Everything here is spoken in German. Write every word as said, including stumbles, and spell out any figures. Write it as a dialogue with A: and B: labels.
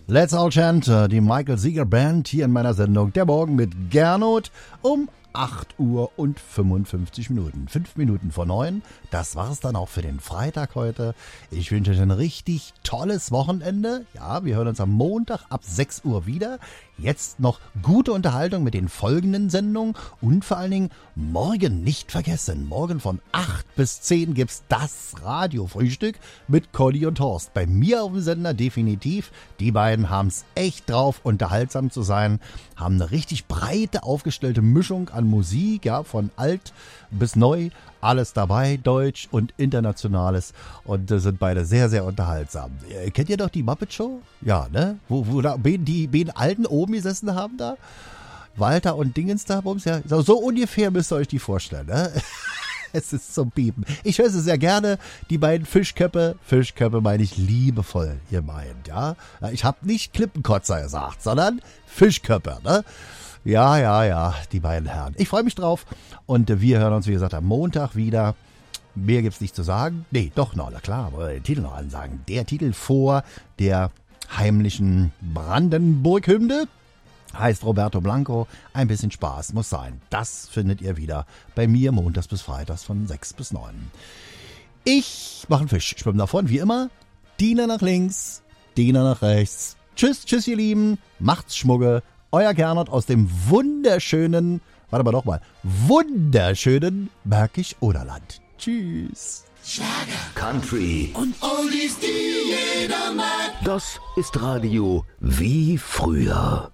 A: Let's All Chant, die Michael Sieger Band hier in meiner Sendung Der Morgen mit Gernot um acht Uhr und fünfundfünfzig Minuten. Fünf Minuten vor neun. Das war's dann auch für den Freitag heute. Ich wünsche euch ein richtig tolles Wochenende. Ja, wir hören uns am Montag ab sechs Uhr wieder. Jetzt noch gute Unterhaltung mit den folgenden Sendungen und vor allen Dingen morgen nicht vergessen. Morgen von acht bis zehn gibt's das Radiofrühstück mit Conny und Horst. Bei mir auf dem Sender definitiv. Die beiden haben's echt drauf, unterhaltsam zu sein. Haben eine richtig breite, aufgestellte Mischung an Musik, ja, von alt bis neu. Alles dabei, Deutsch und Internationales, und äh, sind beide sehr, sehr unterhaltsam. Äh, kennt ihr doch die Muppet Show? Ja, ne? Wo, wo da die, die beiden Alten oben gesessen haben da? Walter und Dingens da, bums, ja. So, so ungefähr müsst ihr euch die vorstellen, ne? Es ist zum Piepen. Ich höre sie sehr gerne, die beiden Fischköppe. Fischköppe meine ich liebevoll, ihr meint, ja? Ich habe nicht Klippenkotzer gesagt, sondern Fischköppe, ne? Ja, ja, ja, die beiden Herren. Ich freue mich drauf, und wir hören uns, wie gesagt, am Montag wieder. Mehr gibt's nicht zu sagen. Nee, doch noch, na klar, aber den Titel noch ansagen. Der Titel vor der heimlichen Brandenburg-Hymne heißt Roberto Blanco. Ein bisschen Spaß muss sein. Das findet ihr wieder bei mir montags bis freitags von sechs bis neun. Ich mache einen Fisch, schwimme davon, wie immer. Diener nach links, Diener nach rechts. Tschüss, tschüss, ihr Lieben. Macht's Schmugge. Euer Gernot aus dem wunderschönen, warte mal nochmal, wunderschönen Märkisch-Oderland. Tschüss.
B: Schlager, Country und Oldies, die jeder mag. Das ist Radio wie früher.